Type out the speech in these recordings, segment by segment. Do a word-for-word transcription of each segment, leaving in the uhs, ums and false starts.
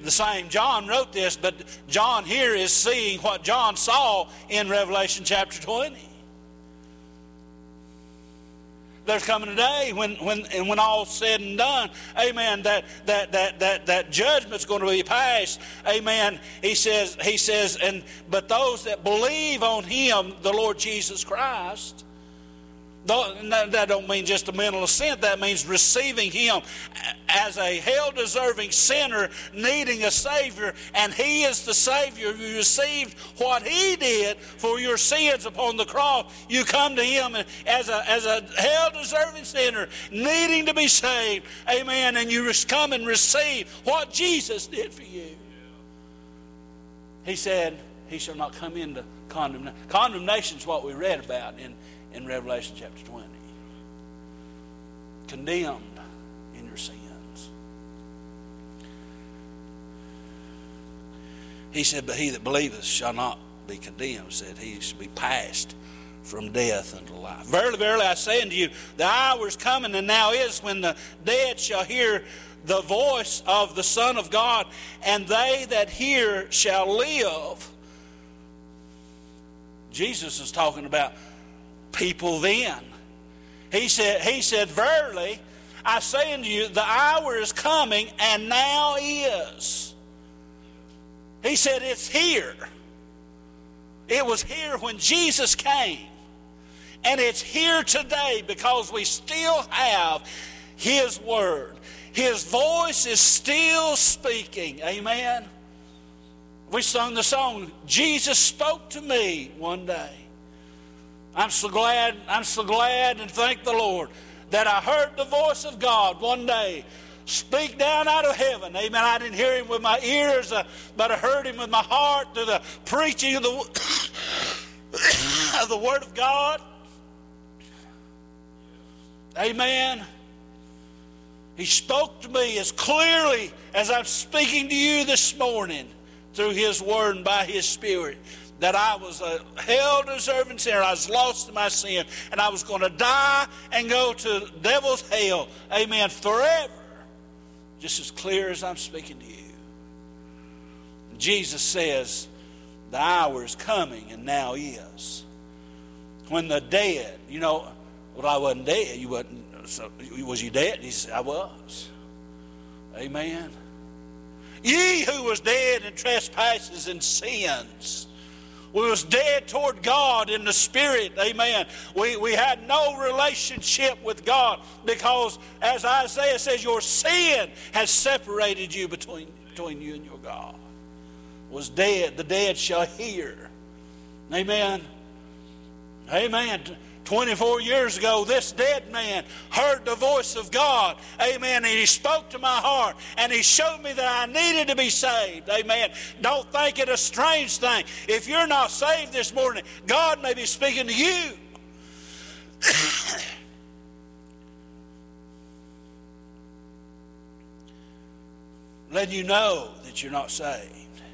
the same John wrote this, but John here is seeing what John saw in Revelation chapter twenty. There's coming a day when, when, and when all's said and done, amen, that that that that that judgment's going to be passed, amen. He says, he says, and but those that believe on him, the Lord Jesus Christ, that don't mean just a mental assent. That means receiving him as a hell-deserving sinner needing a Savior, and he is the Savior. You received what he did for your sins upon the cross. You come to him as a, as a hell-deserving sinner needing to be saved, amen, and you come and receive what Jesus did for you. He said, he shall not come into condemnation. Condemnation is what we read about in in Revelation chapter twenty. Condemned in your sins. He said, but he that believeth shall not be condemned, said he shall be passed from death unto life. Verily, verily, I say unto you, the hour is coming, and now is, when the dead shall hear the voice of the Son of God, and they that hear shall live. Jesus is talking about people then. He said, he said, verily, I say unto you, the hour is coming, and now is. He said, it's here. It was here when Jesus came. And it's here today because we still have his word. His voice is still speaking. Amen. We sung the song, Jesus spoke to me one day. I'm so glad, I'm so glad and thank the Lord that I heard the voice of God one day speak down out of heaven. Amen. I didn't hear him with my ears, uh, but I heard him with my heart through the preaching of the, of the Word of God. Amen. He spoke to me as clearly as I'm speaking to you this morning through his Word and by his Spirit. That I was a hell-deserving sinner. I was lost in my sin. And I was going to die and go to devil's hell. Amen. Forever. Just as clear as I'm speaking to you. Jesus says, the hour is coming, and now is. When the dead, you know, well, I wasn't dead. You wasn't, so, was you dead? He said, I was. Amen. Ye who was dead in trespasses and sins. We was dead toward God in the Spirit. Amen. We, we had no relationship with God because, as Isaiah says, your sin has separated you between, between you and your God. Was dead. The dead shall hear. Amen. Amen. twenty-four years ago, this dead man heard the voice of God. Amen. And he spoke to my heart. And he showed me that I needed to be saved. Amen. Don't think it a strange thing. If you're not saved this morning, God may be speaking to you. Letting you know that you're not saved.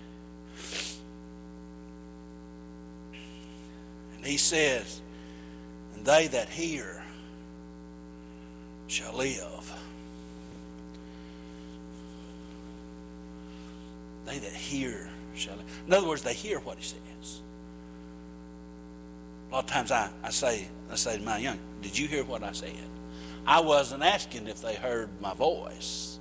And he says, they that hear shall live. They that hear shall live. In other words, they hear what he says. A lot of times I, I say, I say to my young, did you hear what I said? I wasn't asking if they heard my voice.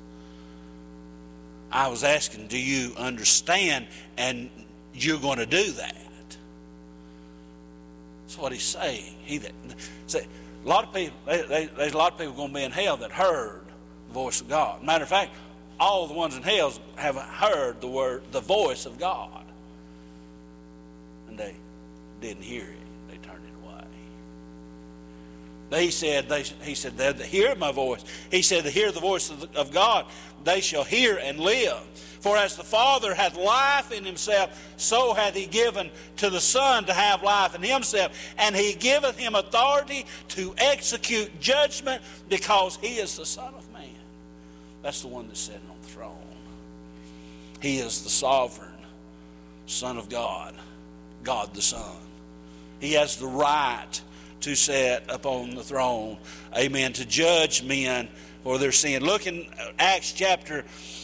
I was asking, do you understand and you're going to do that? That's what he's saying. He that say, a lot of people, they, they, there's a lot of people going to be in hell that heard the voice of God. Matter of fact, all the ones in hell have heard the word, the voice of God, and they didn't hear it. They turned it away. But he said, they, he said, they that hear my voice. He said, to hear the voice of, the, of God, they shall hear and live. For as the Father hath life in himself, so hath he given to the Son to have life in himself. And he giveth him authority to execute judgment, because he is the Son of Man. That's the one that's sitting on the throne. He is the sovereign Son of God, God the Son. He has the right to sit upon the throne, amen, to judge men for their sin. Look in Acts chapter